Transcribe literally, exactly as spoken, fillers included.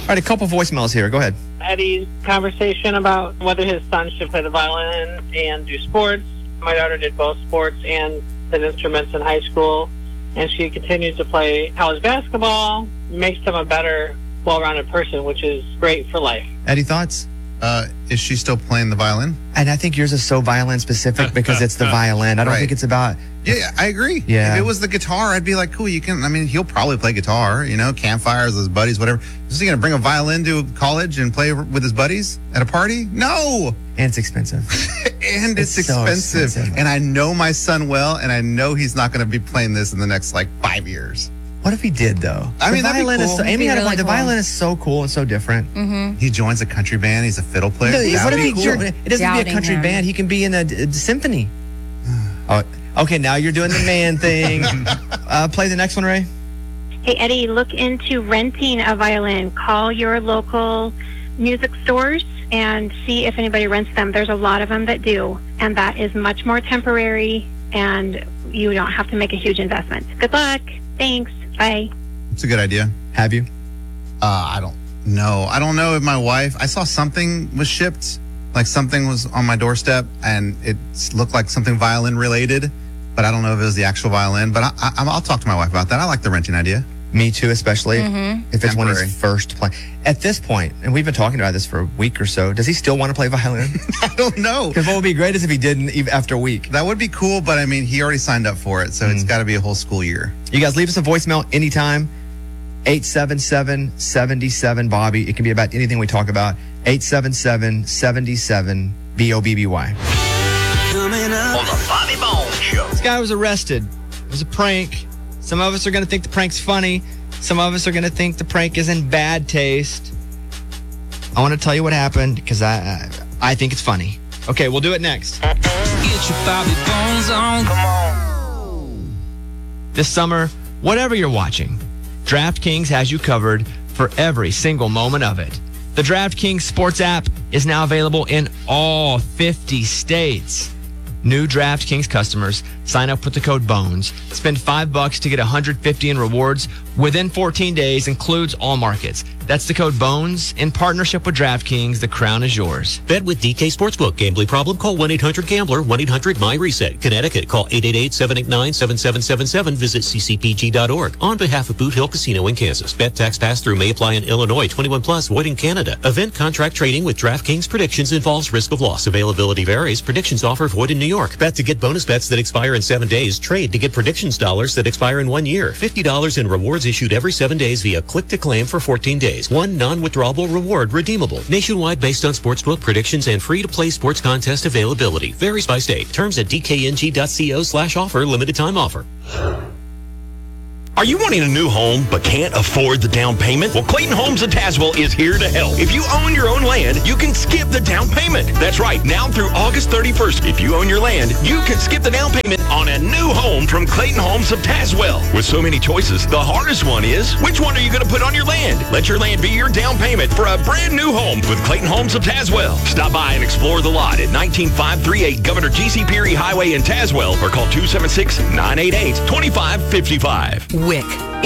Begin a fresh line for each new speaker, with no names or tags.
All right, a couple voicemails here. Go ahead.
Eddie's conversation about whether his son should play the violin and do sports. My daughter did both sports and did instruments in high school, and she continues to play college basketball. Makes them a better, well-rounded person, which is great for life.
Eddie, thoughts?
Uh, is she still playing the violin?
And I think yours is so violin specific because it's the violin. I don't
Right.
think it's about...
Yeah, I agree.
Yeah.
If it was the guitar, I'd be like, cool, you can, I mean, he'll probably play guitar, you know, campfires with his buddies, whatever. Is he going to bring a violin to college and play with his buddies at a party? No.
And it's expensive.
And it's,
It's so
expensive.
expensive.
And I know my son well, and I know he's not going to be playing this in the next, like, five years.
What if he did, though?
I mean,
the
that'd be
violin is
cool.
so, Amy
It'd be
had a
really
point. The
cool.
violin is so cool and so different.
He joins a country band. He's a fiddle player.
No,
That
what
would
if
be
he
cool.
jo- It doesn't have to be a
Doubting
country
him.
band. He can be in a, a symphony. Oh, okay, now you're doing the man thing. uh, play the next one, Ray.
Hey, Eddie, look into renting a violin. Call your local music stores and see if anybody rents them. There's a lot of them that do, and that is much more temporary, and you don't have to make a huge investment. Good luck. Thanks. Bye.
It's a good idea.
Have you?
Uh, I don't know. I don't know if my wife, I saw something was shipped, like something was on my doorstep, and it looked like something violin related, but I don't know if it was the actual violin. But I, I, I'll talk to my wife about that. I like the renting idea.
Me too, especially
Mm-hmm.
if it's when
Temporary.
he's first playing. At this point, and we've been talking about this for a week or so, does he still want to play violin?
I don't know.
Because what would be great is if he didn't even after a week.
That would be cool, but I mean, he already signed up for it, so it's got to be a whole school year.
You guys leave us a voicemail anytime. eight seven seven, seven seven, Bobby. It can be about anything we talk about. eight seven seven, seven seven, B O B B Y.
On the Bobby Bones Show.
This guy was arrested. It was a prank. Some of us are going to think the prank's funny. Some of us are going to think the prank is in bad taste. I want to tell you what happened because I, I I think it's funny. Okay, we'll do it next.
Get your Bobby Bones on.
This summer, whatever you're watching, DraftKings has you covered for every single moment of it. The DraftKings Sports app is now available in all fifty states. New DraftKings customers sign up with the code BONES. Spend five bucks to get one hundred fifty in rewards within fourteen days, includes all markets. That's the code BONES in partnership with DraftKings. The crown is yours.
Bet with D K Sportsbook. Gambling problem? Call one eight hundred gambler, one eight hundred my reset. Connecticut, call eight eight eight, seven eight nine, seven seven seven seven. Visit c c p g dot org. On behalf of Boot Hill Casino in Kansas. Bet tax pass-through may apply in Illinois. twenty-one plus, void in Canada. Event contract trading with DraftKings predictions involves risk of loss. Availability varies. Predictions offer void in New York. Bet to get bonus bets that expire in seven days. Trade to get predictions dollars that expire in one year. fifty dollars in rewards issued every seven days via click to claim for fourteen days. One non-withdrawable reward redeemable. Nationwide based on sportsbook predictions and free-to-play sports contest availability. Varies by state. Terms at d k n g dot co slash offer. Limited time offer.
Are you wanting a new home but can't afford the down payment? Well, Clayton Homes of Tazewell is here to help. If you own your own land, you can skip the down payment. That's right, now through August thirty-first, if you own your land, you can skip the down payment on a new home from Clayton Homes of Tazewell. With so many choices, the hardest one is, which one are you going to put on your land? Let your land be your down payment for a brand new home with Clayton Homes of Tazewell. Stop by and explore the lot at nineteen five thirty-eight Governor G C. Peary Highway in Tazewell or call two seven six, nine eight eight, two five five five.
WIC.